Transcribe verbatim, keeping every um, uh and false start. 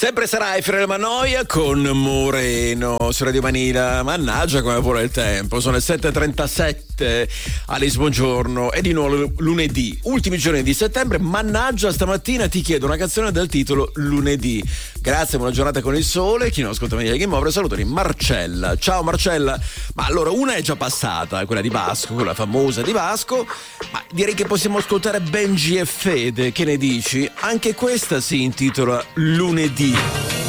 Sempre sarà Efraim Manoia con Moreno su Radio Manila. Mannaggia come vuole il tempo, sono le sette e trentasette. Alice, buongiorno. È di nuovo lunedì, ultimi giorni di settembre. Mannaggia, stamattina ti chiedo una canzone dal titolo Lunedì. Grazie, buona giornata con il sole. Chi non ascolta Manila Game Over, salutami Marcella. Ciao Marcella. Ma allora, una è già passata, quella di Vasco, quella famosa di Vasco. Ma direi che possiamo ascoltare Benji e Fede. Che ne dici? Anche questa si intitola Lunedì.